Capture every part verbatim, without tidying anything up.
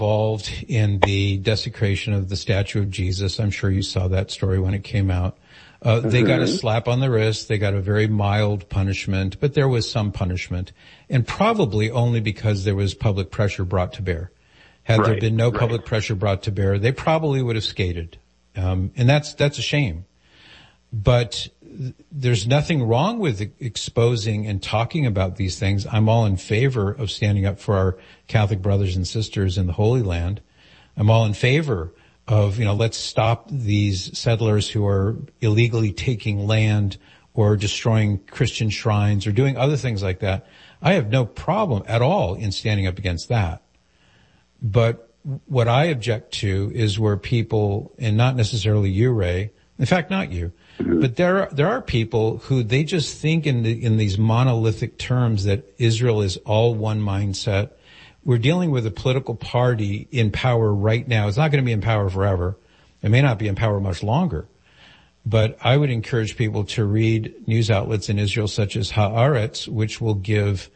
involved in the desecration of the statue of Jesus. I'm sure you saw that story when it came out. Uh, mm-hmm. They got a slap on the wrist. They got a very mild punishment, but there was some punishment, and probably only because there was public pressure brought to bear. Had right, there been no right. public pressure brought to bear, they probably would have skated. Um, and that's, that's a shame. But there's nothing wrong with exposing and talking about these things. I'm all in favor of standing up for our Catholic brothers and sisters in the Holy Land. I'm all in favor of, you know, let's stop these settlers who are illegally taking land or destroying Christian shrines or doing other things like that. I have no problem at all in standing up against that. But what I object to is where people, and not necessarily you, Ray, in fact, not you, but there are, there are people who they just think in the, in these monolithic terms that Israel is all one mindset. We're dealing with a political party in power right now. It's not going to be in power forever. It may not be in power much longer. But I would encourage people to read news outlets in Israel such as Haaretz, which will give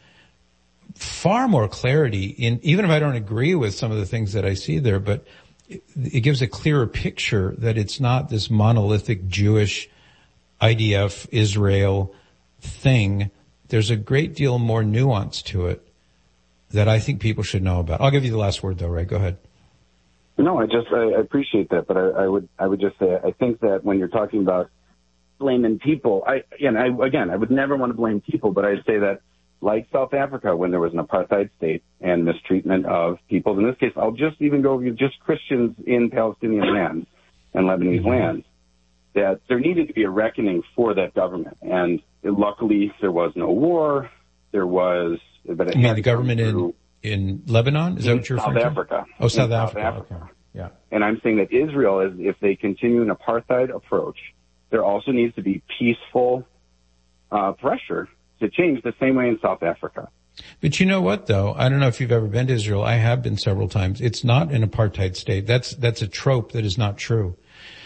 far more clarity in, even if I don't agree with some of the things that I see there, but it, it gives a clearer picture that it's not this monolithic Jewish I D F Israel thing. There's a great deal more nuance to it that I think people should know about. I'll give you the last word though, Ray. Go ahead. No, I just, I, I appreciate that, but I, I would, I would just say, I think that when you're talking about blaming people, I, again, I, again, I would never want to blame people, but I'd say that like South Africa, when there was an apartheid state and mistreatment of people, in this case, I'll just even go with just Christians in Palestinian lands and Lebanese mm-hmm. lands, that there needed to be a reckoning for that government. And luckily, there was no war. There was, but it you mean the government in, in Lebanon? Is that what you're referring to? South Africa. Oh, South in Africa. South Africa. Okay. Yeah. And I'm saying that Israel, is, if they continue an apartheid approach, there also needs to be peaceful uh, pressure to change the same way in South Africa. But you know what, though? I don't know if you've ever been to Israel. I have been several times. It's not an apartheid state. That's that's a trope that is not true.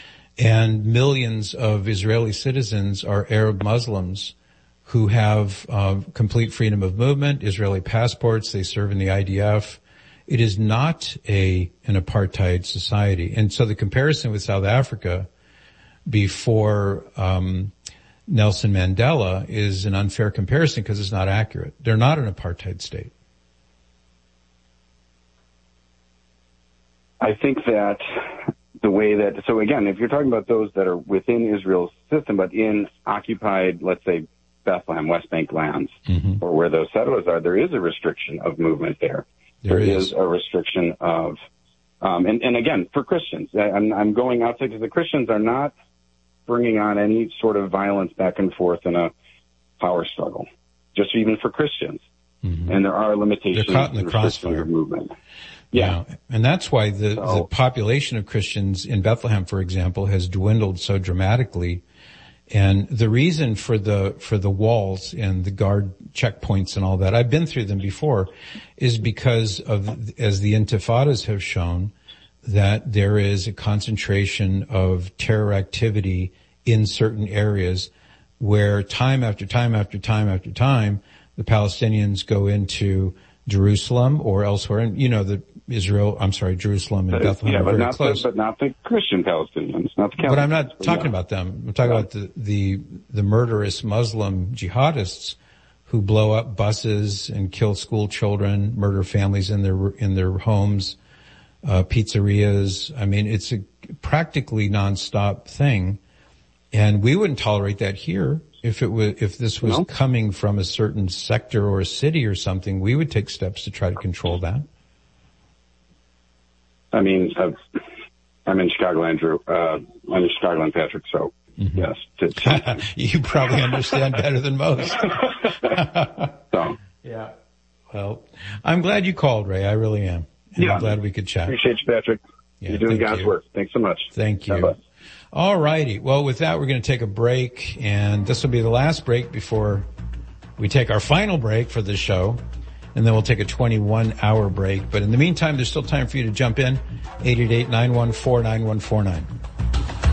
And millions of Israeli citizens are Arab Muslims who have uh, complete freedom of movement, Israeli passports. They serve in the I D F. It is not a an apartheid society. And so the comparison with South Africa before um Nelson Mandela is an unfair comparison because it's not accurate. They're not an apartheid state. I think that the way that, so again, if you're talking about those that are within Israel's system, but in occupied, let's say, Bethlehem, West Bank lands, mm-hmm. or where those settlers are, there is a restriction of movement there. There, there is. is a restriction of, um, and, and again, for Christians, I'm, I'm going outside because the Christians are not bringing on any sort of violence back and forth in a power struggle, just even for Christians. Mm-hmm. And there are limitations. They're caught in the crossfire. Of movement. Yeah. yeah. And that's why the, so, the population of Christians in Bethlehem, for example, has dwindled so dramatically. And the reason for the, for the walls and the guard checkpoints and all that, I've been through them before, is because of, as the intifadas have shown, that there is a concentration of terror activity in certain areas where time after time after time after time, the Palestinians go into Jerusalem or elsewhere. And, you know, the Israel, I'm sorry, Jerusalem and but, Bethlehem yeah, are but very not close. The, but not the Christian Palestinians, not the Catholic. But I'm not talking yeah. about them. I'm talking yeah. about the, the, the murderous Muslim jihadists who blow up buses and kill school children, murder families in their, in their homes. Uh, pizzerias. I mean, it's a practically nonstop thing. And we wouldn't tolerate that here. If it was, if this was no. coming from a certain sector or a city or something, we would take steps to try to control that. I mean, uh, I'm in Chicagoland, Andrew. Uh, I'm in Chicagoland, Patrick, so mm-hmm. yes. To, to, you probably understand better than most. so. Yeah. Well, I'm glad you called, Ray. I really am. And yeah. I'm glad we could chat. Appreciate you, Patrick. Yeah, You're doing God's you. work. Thanks so much. Thank you. Bye-bye. All righty. Well, with that, we're going to take a break, and this will be the last break before we take our final break for the show, and then we'll take a twenty-one hour break. But in the meantime, there's still time for you to jump in. eight eight eight, nine one four, nine one four nine.